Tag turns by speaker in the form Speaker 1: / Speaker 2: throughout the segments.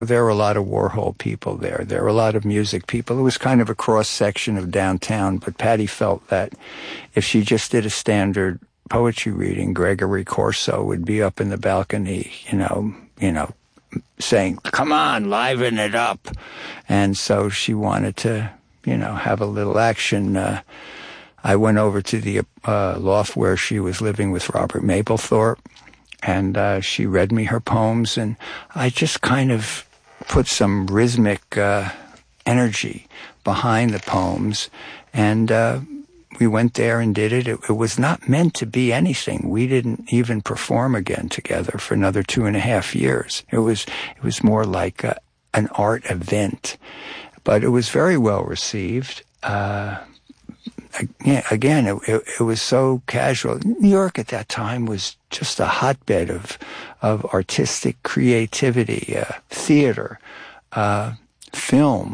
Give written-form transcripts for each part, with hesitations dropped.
Speaker 1: There were a lot of Warhol people there. There were a lot of music people. It was kind of a cross-section of downtown, but Patty felt that if she just did a standard poetry reading, Gregory Corso would be up in the balcony, saying, "Come on, liven it up." And so she wanted to, have a little action. I went over to the loft where she was living with Robert Mapplethorpe, and she read me her poems, and I just kind of put some rhythmic energy behind the poems, and we went there and did it. It was not meant to be anything. We didn't even perform again together for another 2.5 years. It was more like an art event, but it was very well received. Again, it was so casual. New York at that time was just a hotbed of artistic creativity, theater, film,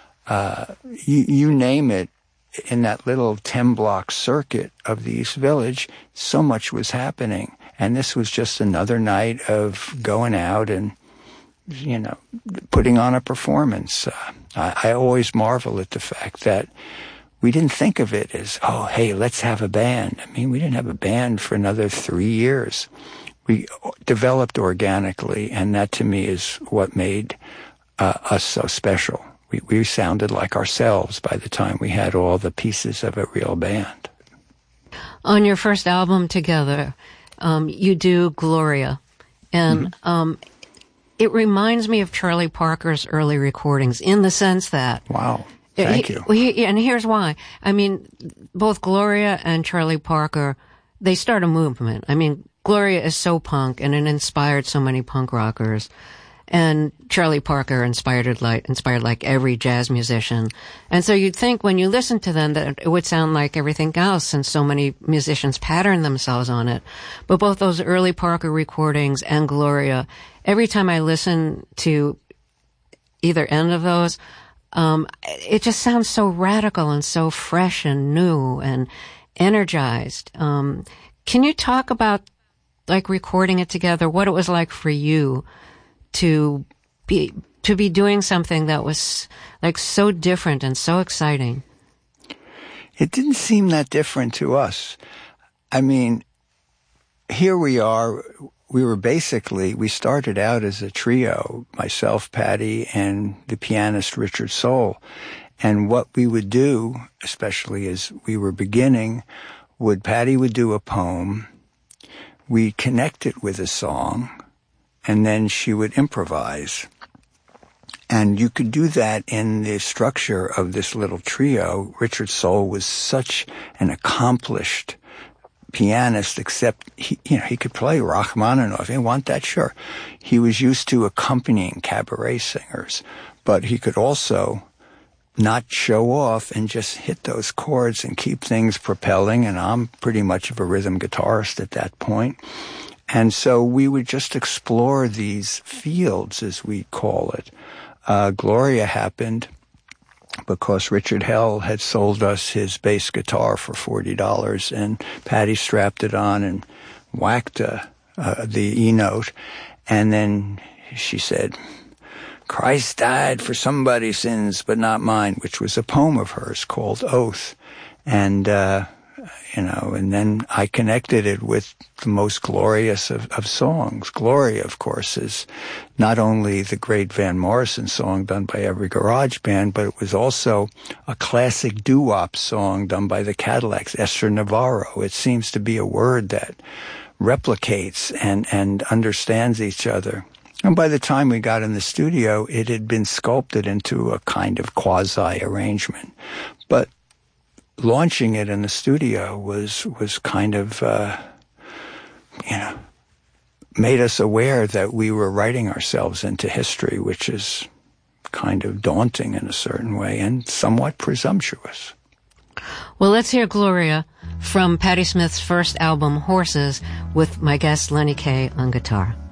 Speaker 1: you name it. In that little 10-block circuit of the East Village, so much was happening. And this was just another night of going out and, putting on a performance. I always marvel at the fact that we didn't think of it as, oh, hey, let's have a band. I mean, we didn't have a band for another 3 years. We developed organically, and that to me is what made us so special. We sounded like ourselves by the time we had all the pieces of a real band.
Speaker 2: On your first album together, you do Gloria. And it reminds me of Charlie Parker's early recordings in the sense that...
Speaker 1: Wow. Thank you.
Speaker 2: And here's why. I mean, both Gloria and Charlie Parker, they start a movement. I mean, Gloria is so punk, and it inspired so many punk rockers. And Charlie Parker inspired like every jazz musician. And so you'd think when you listen to them that it would sound like everything else, since so many musicians pattern themselves on it. But both those early Parker recordings and Gloria, every time I listen to either end of those, it just sounds so radical and so fresh and new and energized. Can you talk about like recording it together, what it was like for you to be doing something that was like so different and so exciting?
Speaker 1: It didn't seem that different to us. I mean, here we are. We started out as a trio, myself, Patty, and the pianist Richard Sohl. And what we would do, especially as we were beginning, Patty would do a poem, we'd connect it with a song, and then she would improvise. And you could do that in the structure of this little trio. Richard Sohl was such an accomplished pianist, except he could play Rachmaninoff. You want that? Sure. He was used to accompanying cabaret singers, but he could also not show off and just hit those chords and keep things propelling. And I'm pretty much of a rhythm guitarist at that point. And so we would just explore these fields, as we call it. Gloria happened because Richard Hell had sold us his bass guitar for $40, and Patty strapped it on and whacked the E note. And then she said, "Christ died for somebody's sins, but not mine," which was a poem of hers called Oath. And and then I connected it with the most glorious of songs. Gloria, of course, is not only the great Van Morrison song done by every garage band, but it was also a classic doo-wop song done by the Cadillacs, Esther Navarro. It seems to be a word that replicates and understands each other. And by the time we got in the studio, it had been sculpted into a kind of quasi-arrangement. But launching it in the studio was kind of, made us aware that we were writing ourselves into history, which is kind of daunting in a certain way and somewhat presumptuous.
Speaker 2: Well, let's hear Gloria from Patti Smith's first album, Horses, with my guest Lenny Kaye on guitar.